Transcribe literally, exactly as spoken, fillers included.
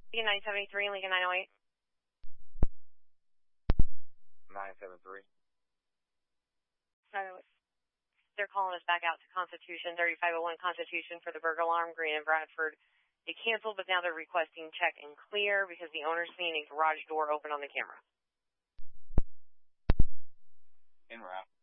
Lincoln nine seventy-three, Lincoln nine oh eight. nine seven three. So they're calling us back out to Constitution, thirty-five oh one Constitution for the burglar alarm, Green and Bradford. They canceled, but now they're requesting check and clear because the owner's seeing a garage door open on the camera. En route.